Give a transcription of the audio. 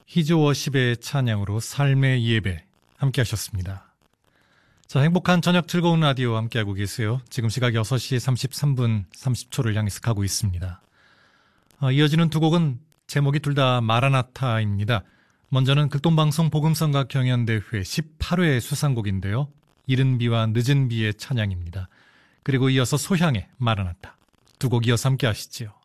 히즈워십의 찬양으로 삶의 예배 함께 하셨습니다. 자, 행복한 저녁 즐거운 라디오 함께하고 계세요. 지금 시각 6시 33분 30초를 향해서 가고 있습니다. 이어지는 두 곡은 제목이 둘 다 마라나타입니다. 먼저는 극동방송 복음성가 경연대회 18회 수상곡인데요. 이른 비와 늦은 비의 찬양입니다. 그리고 이어서 소향의 마라나타. 두 곡 이어서 함께 하시죠.